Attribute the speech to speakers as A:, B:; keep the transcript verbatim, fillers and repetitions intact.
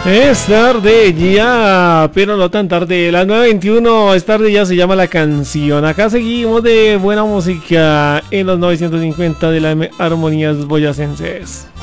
A: Es tarde ya, pero no tan tarde. Las nueve veintiuno, es tarde ya, se llama la canción. Acá seguimos de buena música en los novecientos cincuenta de la M Armonías Boyacenses.